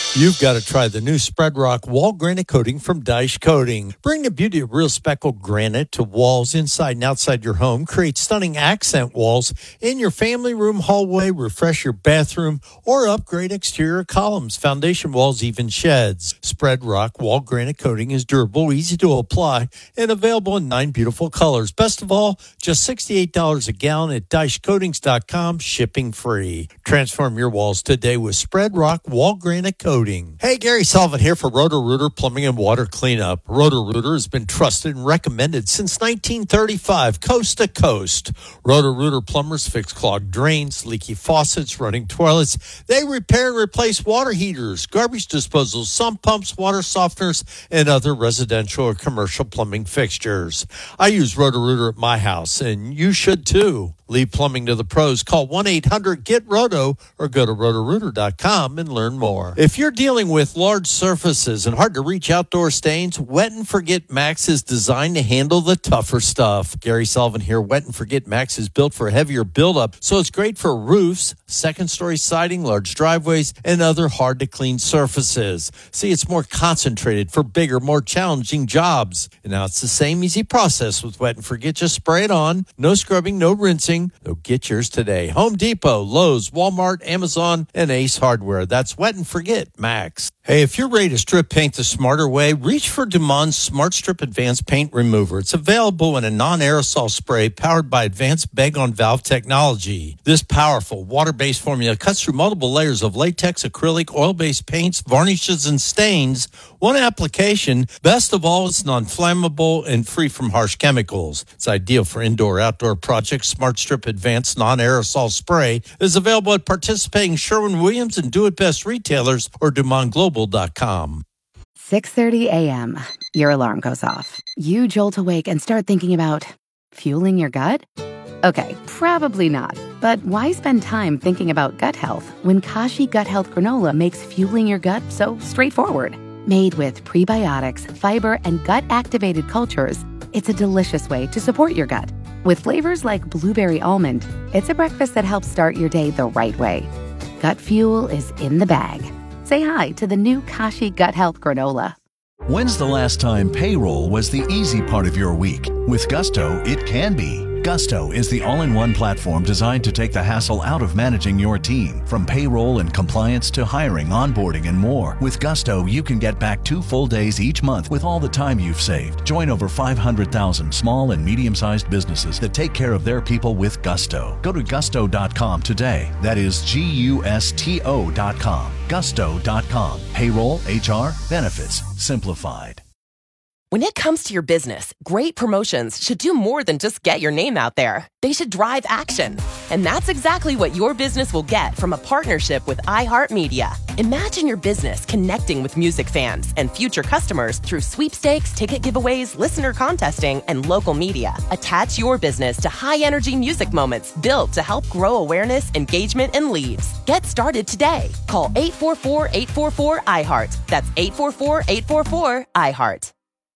You've got to try the new Spread Rock Wall Granite Coating from Dyche Coating. Bring the beauty of real speckled granite to walls inside and outside your home. Create stunning accent walls in your family room, hallway, refresh your bathroom, or upgrade exterior columns, foundation walls, even sheds. Spread Rock Wall Granite Coating is durable, easy to apply, and available in 9 beautiful colors. Best of all, just $68 a gallon at DycheCoatings.com, shipping free. Transform your walls today with Spread Rock Wall Granite Coating. Hey, Gary Sullivan here for Roto-Rooter Plumbing and Water Cleanup. Roto-Rooter has been trusted and recommended since 1935, coast to coast. Roto-Rooter plumbers fix clogged drains, leaky faucets, running toilets. They repair and replace water heaters, garbage disposals, sump pumps, water softeners, and other residential or commercial plumbing fixtures. I use Roto-Rooter at my house, and you should too. Leave plumbing to the pros. Call 1-800-GET-ROTO or go to rotorooter.com and learn more. If you're dealing with large surfaces and hard-to-reach outdoor stains, Wet and Forget Max is designed to handle the tougher stuff. Gary Sullivan here. Wet and Forget Max is built for heavier buildup, so it's great for roofs, second-story siding, large driveways, and other hard-to-clean surfaces. See, it's more concentrated for bigger, more challenging jobs. And now it's the same easy process with Wet and Forget. Just spray it on. No scrubbing, no rinsing. So get yours today. Home Depot, Lowe's, Walmart, Amazon, and Ace Hardware. That's Wet and Forget Max. Hey, if you're ready to strip paint the smarter way, reach for Dumont Smart Strip Advanced Paint Remover. It's available in a non-aerosol spray powered by advanced bag-on-valve technology. This powerful water-based formula cuts through multiple layers of latex, acrylic, oil-based paints, varnishes, and stains. One application. Best of all, it's non-flammable and free from harsh chemicals. It's ideal for indoor-outdoor projects. Smart Strip Advanced Non-Aerosol Spray is available at participating Sherwin-Williams and Do It Best retailers or DumontGlobal.com. 6:30 a.m. Your alarm goes off. You jolt awake and start thinking about fueling your gut? Okay, probably not. But why spend time thinking about gut health when Kashi Gut Health Granola makes fueling your gut so straightforward? Made with prebiotics, fiber, and gut-activated cultures, it's a delicious way to support your gut. With flavors like blueberry almond, it's a breakfast that helps start your day the right way. Gut fuel is in the bag. Say hi to the new Kashi Gut Health Granola. When's the last time payroll was the easy part of your week? With Gusto, it can be. Gusto is the all-in-one platform designed to take the hassle out of managing your team. From payroll and compliance to hiring, onboarding, and more. With Gusto, you can get back 2 full days each month with all the time you've saved. Join over 500,000 small and medium-sized businesses that take care of their people with Gusto. Go to gusto.com today. That is Gusto.com. Gusto.com. Payroll, HR, benefits, simplified. When it comes to your business, great promotions should do more than just get your name out there. They should drive action. And that's exactly what your business will get from a partnership with iHeartMedia. Imagine your business connecting with music fans and future customers through sweepstakes, ticket giveaways, listener contesting, and local media. Attach your business to high-energy music moments built to help grow awareness, engagement, and leads. Get started today. Call 844-844-IHEART. That's 844-844-IHEART.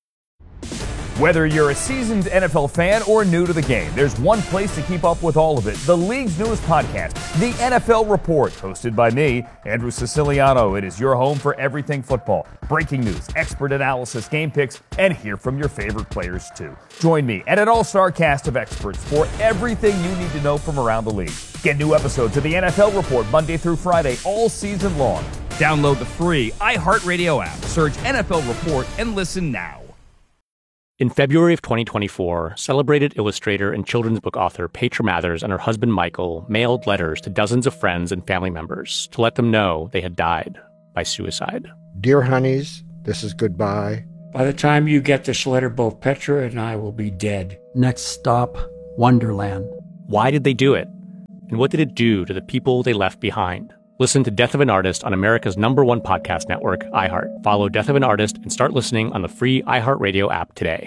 Whether you're a seasoned NFL fan or new to the game, there's one place to keep up with all of it. The league's newest podcast, The NFL Report, hosted by me, Andrew Siciliano. It is your home for everything football. Breaking news, expert analysis, game picks, and hear from your favorite players too. Join me and an all-star cast of experts for everything you need to know from around the league. Get new episodes of The NFL Report Monday through Friday all season long. Download the free iHeartRadio app, search NFL Report, and listen now. In February of 2024, celebrated illustrator and children's book author Petra Mathers and her husband Michael mailed letters to dozens of friends and family members to let them know they had died by suicide. Dear honeys, this is goodbye. By the time you get this letter, both Petra and I will be dead. Next stop, Wonderland. Why did they do it? And what did it do to the people they left behind? Listen to Death of an Artist on America's #1 podcast network, iHeart. Follow Death of an Artist and start listening on the free iHeartRadio app today.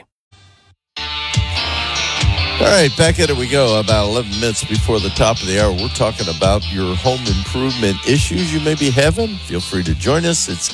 All right, back at it we go. About 11 minutes before the top of the hour, we're talking about your home improvement issues you may be having. Feel free to join us. It's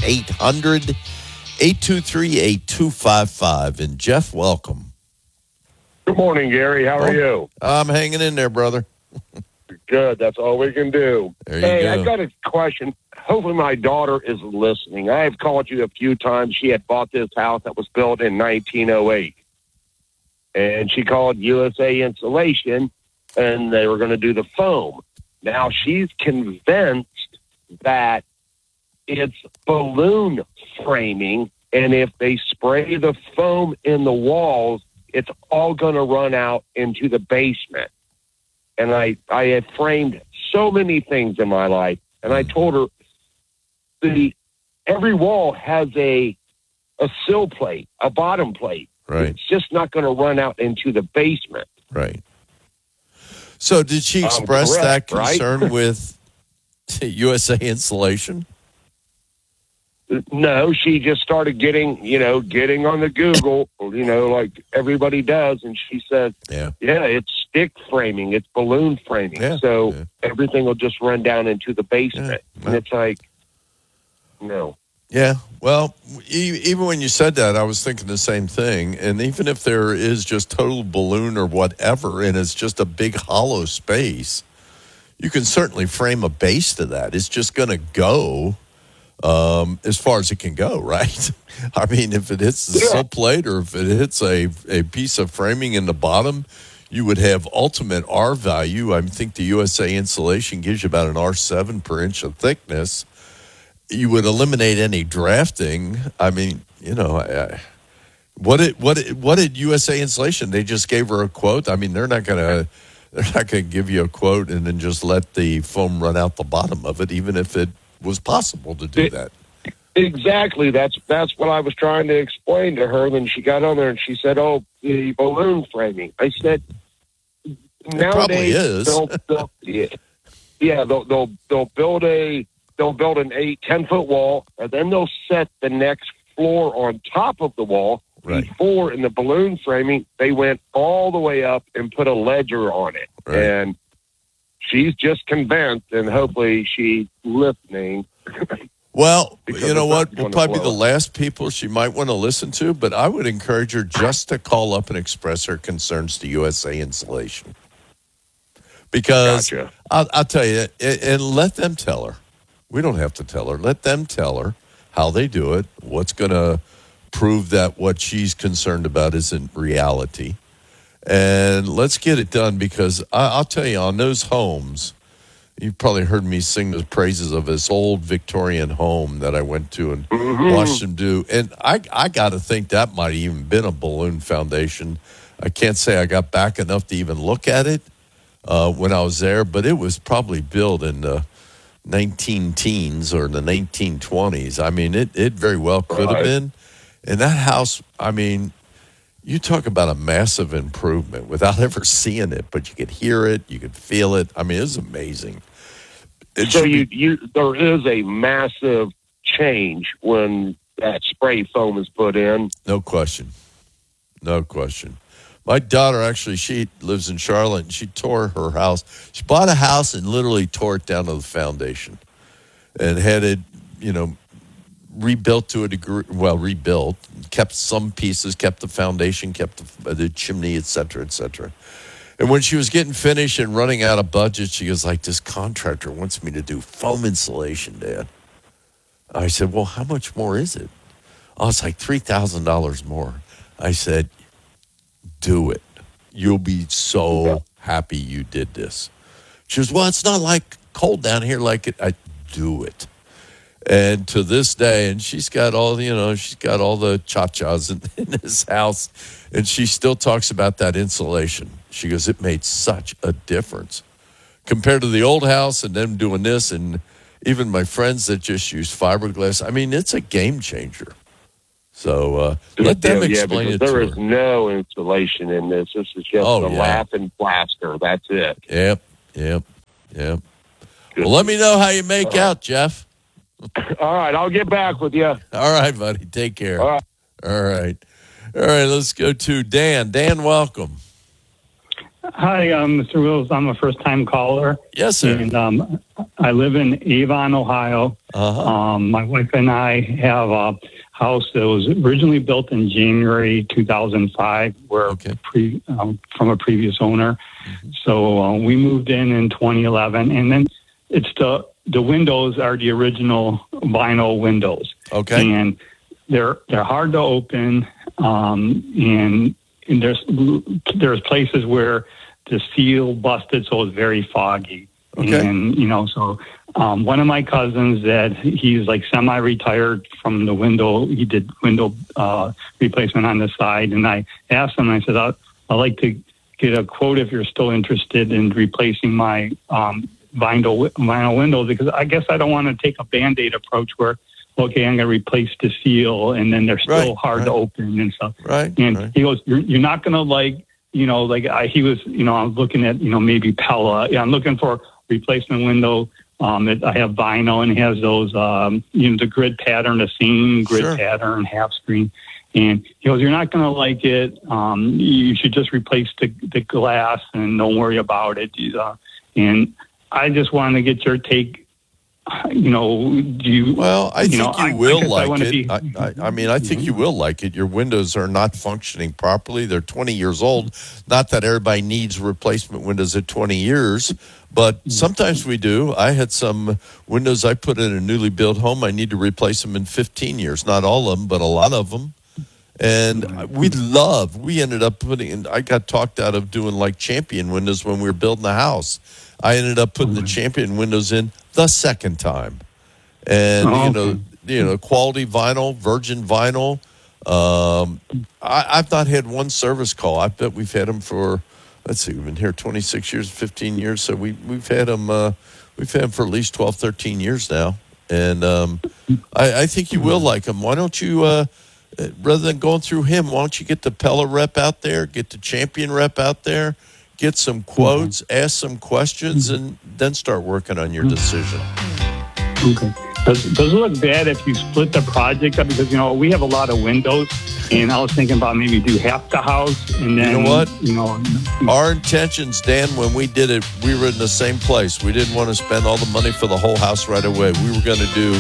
800-823-8255. And Jeff, welcome. Good morning, Gary. How are you? I'm hanging in there, brother. Good. That's all we can do. Hey, I've got a question. Hopefully my daughter is listening. I have called you a few times. She had bought this house that was built in 1908. And she called USA Insulation, and they were going to do the foam. Now she's convinced that it's balloon framing, and if they spray the foam in the walls, it's all going to run out into the basement. And I have framed so many things in my life, and I told her every wall has a sill plate, a bottom plate. Right. It's just not going to run out into the basement. Right. So did she express that concern right? with USA Insulation? No, she just started getting on the Google, like everybody does. And she said, yeah, it's stick framing. It's balloon framing. Yeah, so everything will just run down into the basement. Yeah. And it's like, no. Yeah. Well, even when you said that, I was thinking the same thing. And even if there is just total balloon or whatever, and it's just a big hollow space, you can certainly frame a base to that. It's just going to go as far as it can go, right? I mean, if it hits the sill plate or if it hits a piece of framing in the bottom, you would have ultimate R value. I think the USA Insulation gives you about an R7 per inch of thickness. You would eliminate any drafting. I mean, what did USA Insulation? They just gave her a quote. I mean, they're not going to give you a quote and then just let the foam run out the bottom of it, even if it was possible to do that. Exactly. That's what I was trying to explain to her. Then she got on there and she said, "Oh, the balloon framing." I said, "Nowadays, they'll build an 10-foot wall, and then they'll set the next floor on top of the wall." Right. Before, in the balloon framing, they went all the way up and put a ledger on it. Right. And she's just convinced, and hopefully she's listening. Well, you know what? We'll probably be the last people she might want to listen to, but I would encourage her just to call up and express her concerns to USA Insulation. Because gotcha. I'll tell you, and let them tell her. We don't have to tell her. Let them tell her how they do it, what's going to prove that what she's concerned about isn't reality. And let's get it done, because I'll tell you, on those homes, you've probably heard me sing the praises of this old Victorian home that I went to and watched them do. And I got to think that might have even been a balloon foundation. I can't say I got back enough to even look at it when I was there, but it was probably built in the 19-teens or the 1920s. I mean, it very well could have been. And that house, I mean, you talk about a massive improvement without ever seeing it, but you could hear it, you could feel it. I mean, it was amazing. There is a massive change when that spray foam is put in. No question. No question. My daughter, actually, she lives in Charlotte, and she tore her house. She bought a house and literally tore it down to the foundation and had it, rebuilt to a degree. Well, rebuilt, kept some pieces, kept the foundation, kept the chimney, et cetera, et cetera. And when she was getting finished and running out of budget, she goes like, "This contractor wants me to do foam insulation, Dad." I said, "Well, how much more is it?" "Oh, it's like $3,000 more." I said, "Do it. You'll be so happy you did this." She goes, "Well, it's not like cold down here like it." I do it. And to this day, and she's got all the cha-chas in this house, and she still talks about that insulation. She goes, "It made such a difference compared to the old house and them doing this, and even my friends that just use fiberglass. I mean, it's a game changer." So let them explain it to her. There is no insulation in this. This is just laughing plaster. That's it. Yep. Well, let me know how you make out, Jeff. All right, I'll get back with you. All right, buddy. Take care. All right. Let's go to Dan. Dan, welcome. Hi, Mr. Wills. I'm a first-time caller. Yes, sir. And I live in Avon, Ohio. Uh-huh. My wife and I have house that was originally built in January 2005, where from a previous owner. Mm-hmm. So we moved in 2011, and then it's the windows are the original vinyl windows. Okay, and they're hard to open, and there's places where the seal busted, so it's very foggy. Okay. And, so one of my cousins that he's like semi-retired from the window, he did window replacement on the side. And I asked him, I said, I'd like to get a quote if you're still interested in replacing my vinyl windows, because I guess I don't want to take a Band-Aid approach where, okay, I'm going to replace the seal, and then they're still hard to open and stuff. Right. And he goes, you're not going to he was, I'm looking at, maybe Pella. Yeah, I'm looking for replacement window. I have vinyl, and it has those, the grid pattern, the same grid pattern, half screen. And he goes, you're not going to like it. You should just replace the glass and don't worry about it. And I just want to get your take. Well, I think you will like it. I think you will like it. Your windows are not functioning properly. They're 20 years old. Not that everybody needs replacement windows at 20 years, but sometimes we do. I had some windows I put in a newly built home. I need to replace them in 15 years. Not all of them, but a lot of them. And we ended up I got talked out of doing like Champion windows when we were building the house. I ended up putting the Champion windows in the second time. And, quality vinyl, virgin vinyl. I've not had one service call. I bet we've had them for, we've been here 26 years, 15 years. So we've had them for at least 12, 13 years now. And I think you will like them. Why don't you, rather than going through him, why don't you get the Pella rep out there, get the Champion rep out there, get some quotes, ask some questions, and then start working on your decision. Okay. Does it look bad if you split the project up? Because, we have a lot of windows, and I was thinking about maybe do half the house, and then, you know what? Our intentions, Dan, when we did it, we were in the same place. We didn't want to spend all the money for the whole house right away. We were going to do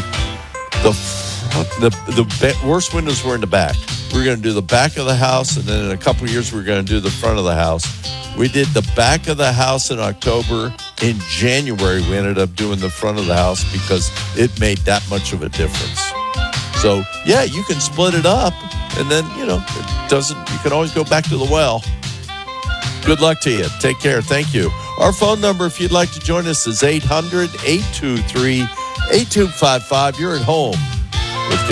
the worst windows were in the back. We were going to do the back of the house, and then in a couple of years, we were going to do the front of the house. We did the back of the house in October. In January, we ended up doing the front of the house because it made that much of a difference. So, yeah, you can split it up, and then, it doesn't. You can always go back to the well. Good luck to you. Take care. Thank you. Our phone number, if you'd like to join us, is 800-823-8255. You're at home